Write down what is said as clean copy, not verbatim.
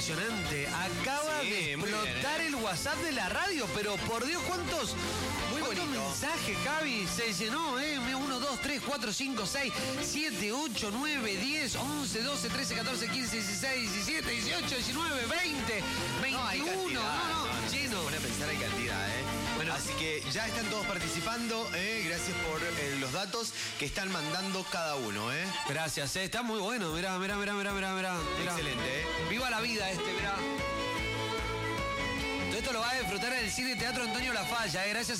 impresionante. Acaba de explotar el WhatsApp de la radio, pero por Dios, ¿cuántos mensajes, Javi? Se llenó, 1, 2, 3, 4, 5, 6, 7, 8, 9, 10, 11, 12, 13, 14, 15, 16, 17, 18, 19, 20, 21. Lleno. Se pone a pensar en cantidad, Bueno, así que ya están todos participando, gracias por los datos que están mandando cada uno, Gracias, está muy bueno, mirá. Excelente, Viva la vida mirá. Todo esto lo va a disfrutar en el Cine Teatro Antonio Lafalla, gracias